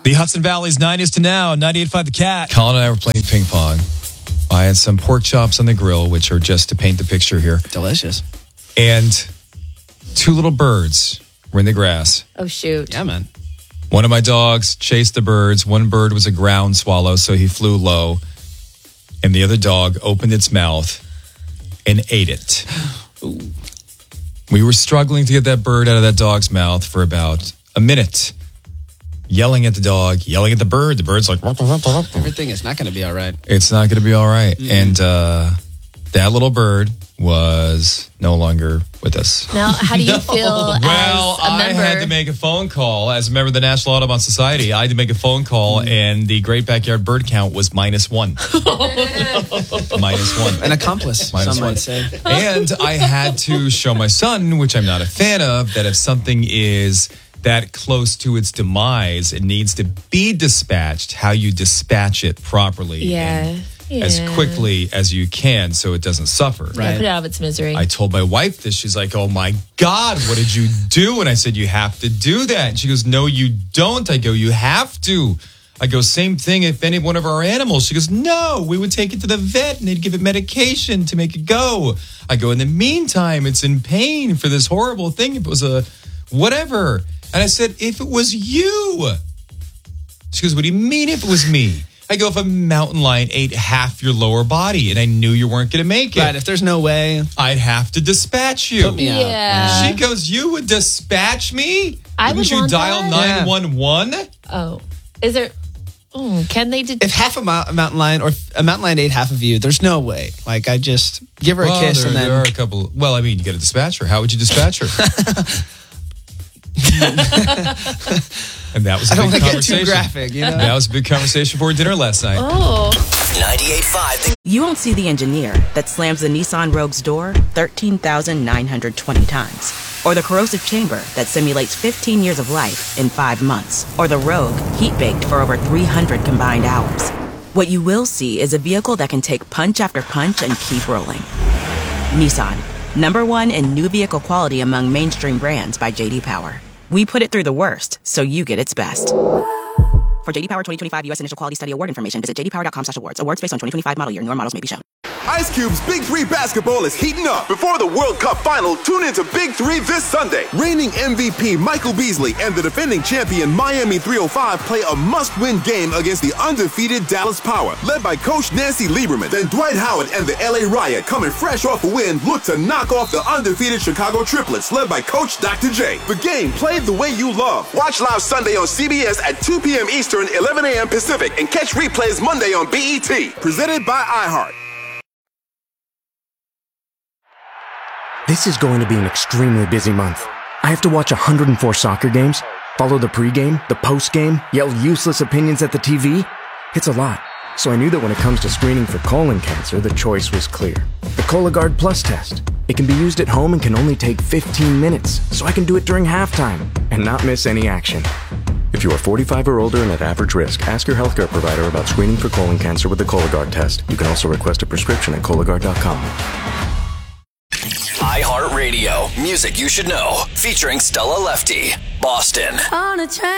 The Hudson Valley's 90s to now, 98.5 The Cat. Colin and I were playing ping pong. I had some pork chops on the grill, which are just to paint the picture here. Delicious. And two little birds were in the grass. Oh, shoot. Yeah, man. One of my dogs chased the birds. One bird was a ground swallow, so he flew low. And the other dog opened its mouth and ate it. Ooh. We were struggling to get that bird out of that dog's mouth for about a minute. Yelling at the dog, yelling at the bird. The bird's like... Everything is not going to be all right. It's not going to be all right. Mm-hmm. And that little bird was no longer with us. Now, how do you feel as a member? I had to make a phone call. As a member of the National Audubon Society, I had to make a phone call, and the Great Backyard Bird Count was -1. -1. An accomplice, -1. some might say. And I had to show my son, which I'm not a fan of, that if something is that close to its demise, it needs to be dispatched, how you dispatch it properly. Yeah. As quickly as you can so it doesn't suffer. Right. Put it out of its misery. I told my wife this. She's like, oh my God, what did you do? And I said, you have to do that. And she goes, no, you don't. I go, you have to. I go, same thing if any one of our animals. She goes, no, we would take it to the vet and they'd give it medication to make it go. I go, in the meantime, it's in pain for this horrible thing. If it was a whatever. And I said, if it was you. She goes, what do you mean if it was me? I go, if a mountain lion ate half your lower body and I knew you weren't going to make it. Right, if there's no way. I'd have to dispatch you. Put me out. Yeah. She goes, you would dispatch me? I would you want dial that. 911? Oh. Is there... Oh, can they... If half a mountain lion or a mountain lion ate half of you, there's no way. Like, I just give her a kiss and then... There are a couple... Well, I mean, you got to dispatch her. How would you dispatch her? And that was a big conversation. Too graphic, you know? That was a big conversation for dinner last night. Oh. 98.5. You won't see the engineer that slams the Nissan Rogue's door 13,920 times. Or the corrosive chamber that simulates 15 years of life in 5 months. Or the Rogue heat-baked for over 300 combined hours. What you will see is a vehicle that can take punch after punch and keep rolling. Nissan, #1 in new vehicle quality among mainstream brands by J.D. Power. We put it through the worst, so you get its best. For J.D. Power 2025 U.S. Initial Quality Study Award information, visit jdpower.com/awards. Awards based on 2025 model year. Newer models may be shown. Ice Cube's Big 3 basketball is heating up. Before the World Cup final, tune into Big 3 this Sunday. Reigning MVP Michael Beasley and the defending champion Miami 305 play a must-win game against the undefeated Dallas Power, led by Coach Nancy Lieberman. Then Dwight Howard and the LA Riot, coming fresh off a win, look to knock off the undefeated Chicago Triplets, led by Coach Dr. J. The game played the way you love. Watch live Sunday on CBS at 2 p.m. Eastern, 11 a.m. Pacific, and catch replays Monday on BET. Presented by iHeart. This is going to be an extremely busy month. I have to watch 104 soccer games, follow the pregame, the postgame, yell useless opinions at the TV. It's a lot. So I knew that when it comes to screening for colon cancer, the choice was clear. The Cologuard Plus test. It can be used at home and can only take 15 minutes, so I can do it during halftime and not miss any action. If you are 45 or older and at average risk, ask your healthcare provider about screening for colon cancer with the Cologuard test. You can also request a prescription at Cologuard.com. iHeartRadio. Music you should know. Featuring Stella Lefty. Boston. On a train.